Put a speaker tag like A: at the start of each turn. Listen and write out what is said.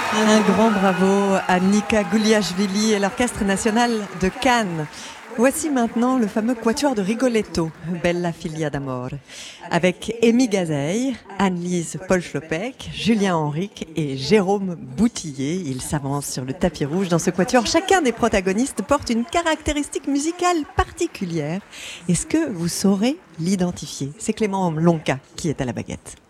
A: Un grand bravo à Nika Gouliashvili et l'Orchestre national de Cannes. Voici maintenant le fameux quatuor de Rigoletto, Bella figlia d'amore, avec Amy Gazeille, Anne-Lise Paul-Schlopek, Julien Henrique et Jérôme Boutillier. Ils s'avancent sur le tapis rouge dans ce quatuor. Chacun des protagonistes porte une caractéristique musicale particulière. Est-ce que vous saurez l'identifier? C'est Clément Lonca qui est à la baguette.